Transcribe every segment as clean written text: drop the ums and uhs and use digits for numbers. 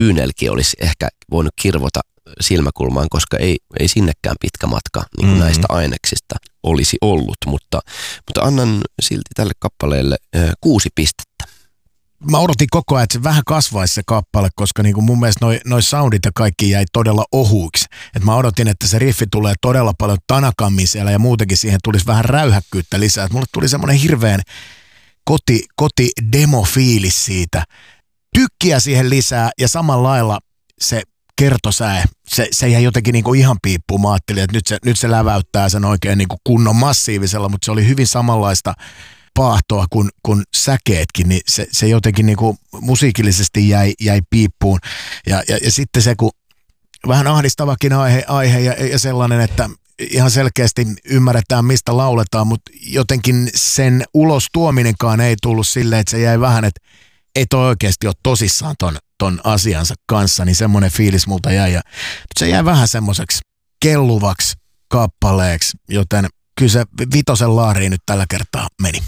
kyynelkin olisi ehkä voinut kirvota silmäkulmaan, koska ei sinnekään pitkä matka niin kuin näistä aineksista olisi ollut, mutta annan silti tälle kappaleelle 6 pistettä. Mä odotin koko ajan, että se vähän kasvaisi se kappale, koska niin kuin mun mielestä noi soundit ja kaikki jäi todella ohuiksi. Et mä odotin, että se riffi tulee todella paljon tanakammin siellä ja muutenkin siihen tulisi vähän räyhäkkyyttä lisää. Et mulle tuli semmoinen hirveän koti-demo-fiilis siitä. Tykkiä siihen lisää ja samalla lailla se kertosäe, se jäi jotenkin niinku ihan piippuun. Mä ajattelin, että nyt se läväyttää sen oikein niinku kunnon massiivisella, mutta se oli hyvin samanlaista paahtoa kuin säkeetkin, niin se jotenkin niinku musiikillisesti jäi piippuun. Ja sitten se, kun vähän ahdistavakin aihe ja sellainen, että ihan selkeästi ymmärretään, mistä lauletaan, mutta jotenkin sen ulos tuominenkaan ei tullut silleen, että se jäi vähän, että ei toi oikeasti ole tosissaan ton asiansa kanssa, niin semmoinen fiilis multa jäi. Se jäi vähän semmoiseksi kelluvaksi kappaleeksi, joten kyllä se 5 laariin nyt tällä kertaa meni.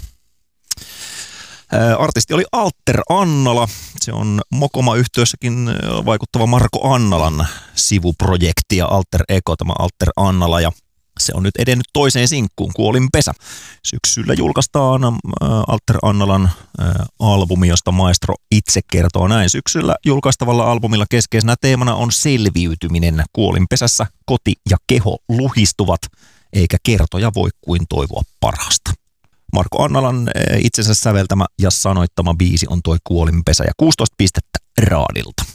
Artisti oli Alter Annala. Se on Mokoma-yhtiössäkin vaikuttava Marko Annalan sivuprojekti ja Alter Ego, tämä Alter Annala, ja se on nyt edennyt toiseen sinkkuun, Kuolinpesä. Syksyllä julkaistaan Alter Annalan albumi, josta maestro itse kertoo näin. Syksyllä julkaistavalla albumilla keskeisenä teemana on selviytyminen. Kuolinpesässä koti ja keho luhistuvat, eikä kertoja voi kuin toivoa parhaasta. Marko Annalan itsensä säveltämä ja sanoittama biisi on toi Kuolinpesä ja 16 pistettä Raadilta.